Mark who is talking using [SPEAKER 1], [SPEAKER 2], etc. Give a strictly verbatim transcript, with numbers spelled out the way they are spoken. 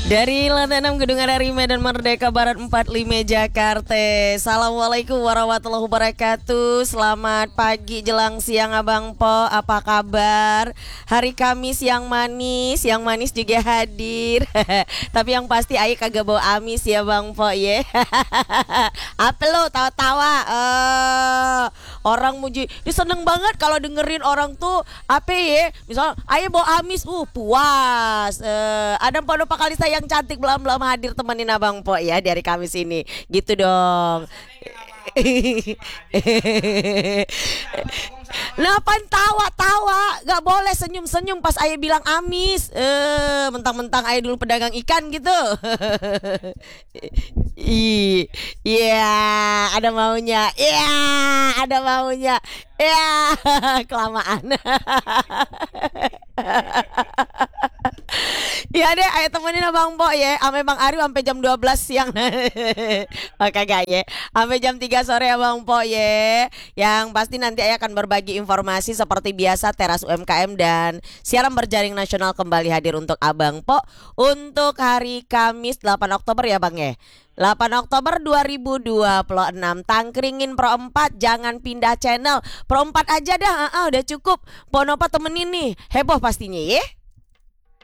[SPEAKER 1] Dari lantai enam Gedung R R I Medan Merdeka Barat empat puluh lima Jakarta. Assalamualaikum warahmatullahi wabarakatuh. Selamat pagi jelang siang Abang Po. Apa kabar? Hari Kamis yang manis, yang manis juga hadir. Tapi yang pasti Ayi kagak bawa amis ya Bang Po ya. Apa lo tawa-tawa? Uh, orang muji, dia seneng banget kalau dengerin orang tuh apa ya? Misal Ayi bawa amis, uh puas. Uh, ada Pono Pakalista yang cantik belum-belum hadir temenin Abang Po ya dari Kamis ini. Gitu dong. Nah, pan tawa-tawa, gak boleh senyum-senyum pas Ayah bilang amis. Eh, mentang-mentang Ayah dulu pedagang ikan gitu. Iya, yeah, ada maunya. Iya, yeah, ada maunya. Iya, yeah, kelamaan. Iya deh, ayo temenin Abang Po ya. Ame Bang Ari sampai jam dua belas siang. Oke gak ya. Sampai jam tiga sore Abang Po ya. Yang pasti nanti Ayah akan berbagi informasi seperti biasa teras U M K M dan siaran berjaring nasional kembali hadir untuk Abang Po untuk hari Kamis delapan Oktober ya Bang ya. delapan Oktober dua ribu dua puluh enam. Tangkringin Pro empat, jangan pindah channel. Pro empat aja dah, uh, uh, udah cukup. Ponopa temenin nih. Heboh pastinya ya.